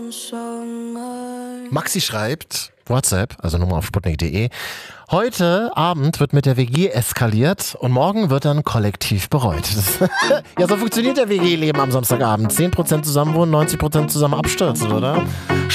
Maxi schreibt, WhatsApp, also Nummer auf sputnik.de. Heute Abend wird mit der WG eskaliert und morgen wird dann kollektiv bereut. Ja, so funktioniert der WG-Leben am Samstagabend. 10% zusammenwohnen, 90% zusammen abstürzen, oder?